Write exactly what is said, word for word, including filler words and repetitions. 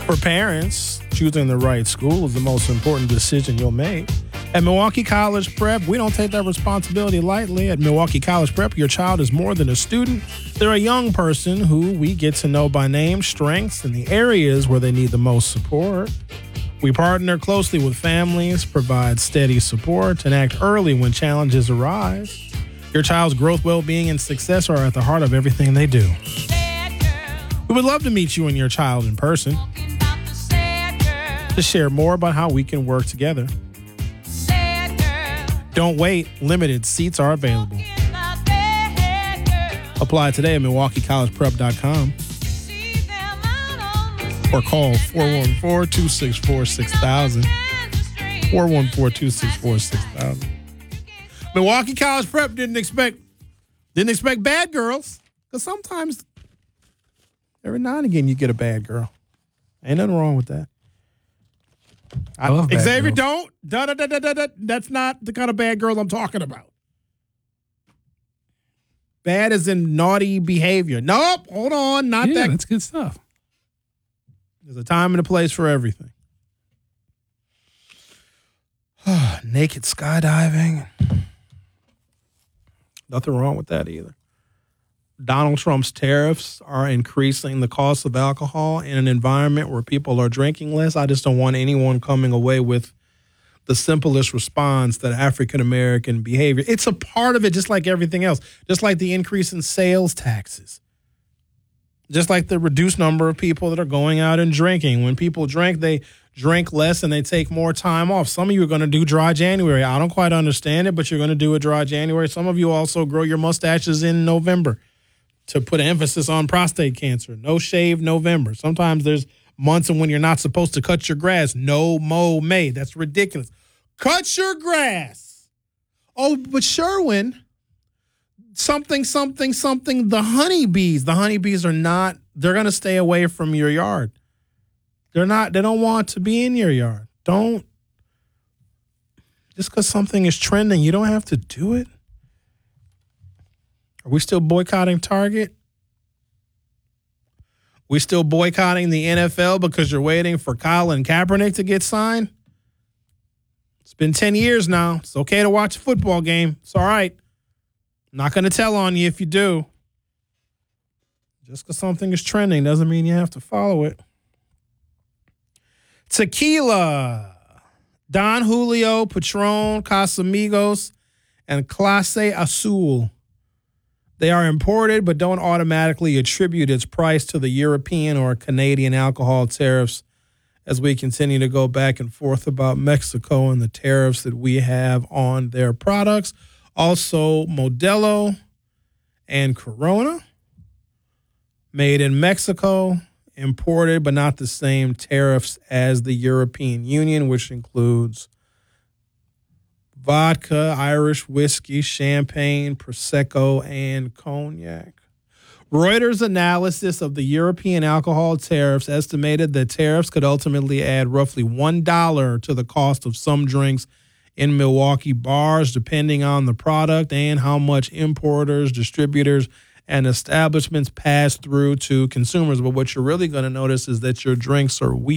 For parents, choosing the right school is the most important decision you'll make. At Milwaukee College Prep, we don't take that responsibility lightly. At Milwaukee College Prep, your child is more than a student. They're a young person who we get to know by name, strengths, and the areas where they need the most support. We partner closely with families, provide steady support, and act early when challenges arise. Your child's growth, well-being, and success are at the heart of everything they do. We would love to meet you and your child in person to share more about how we can work together. Don't wait. Limited seats are available. Apply today at Milwaukee College Prep dot com or call four one four, two six four, six thousand. four one four, two six four, six thousand. Milwaukee College Prep didn't expect didn't expect bad girls, because sometimes every now and again you get a bad girl. Ain't nothing wrong with that. I love bad Xavier, girls. don't. Da, da, da, da, da, da. That's not the kind of bad girl I'm talking about. Bad as in naughty behavior. Nope. Hold on. Not Yeah, that. that's good stuff. There's a time and a place for everything. Naked skydiving. Nothing wrong with that either. Donald Trump's tariffs are increasing the cost of alcohol in an environment where people are drinking less. I just don't want anyone coming away with the simplest response that African-American behavior. It's a part of it, just like everything else. Just like the increase in sales taxes. Just like the reduced number of people that are going out and drinking. When people drink, they drink less and they take more time off. Some of you are going to do dry January. I don't quite understand it, but you're going to do a dry January. Some of you also grow your mustaches in November to put an emphasis on prostate cancer. No shave November. Sometimes there's months when you're not supposed to cut your grass. No mow May. That's ridiculous. Cut your grass. Oh, but Sherwin, something, something, something, the honeybees. The honeybees are not, they're going to stay away from your yard. They're not, they don't want to be in your yard. Don't, just because something is trending, you don't have to do it. Are we still boycotting Target? We still boycotting the N F L because you're waiting for Colin Kaepernick to get signed? It's been ten years now. It's okay to watch a football game. It's all right. I'm not going to tell on you if you do. Just because something is trending doesn't mean you have to follow it. Tequila. Don Julio, Patron, Casamigos, and Clase Azul. They are imported, but don't automatically attribute its price to the European or Canadian alcohol tariffs, as we continue to go back and forth about Mexico and the tariffs that we have on their products. Also, Modelo and Corona, made in Mexico, imported, but not the same tariffs as the European Union, which includes vodka, Irish whiskey, champagne, Prosecco, and cognac. Reuters' analysis of the European alcohol tariffs estimated that tariffs could ultimately add roughly one dollar to the cost of some drinks in Milwaukee bars, depending on the product and how much importers, distributors, and establishments pass through to consumers. But what you're really going to notice is that your drinks are weak.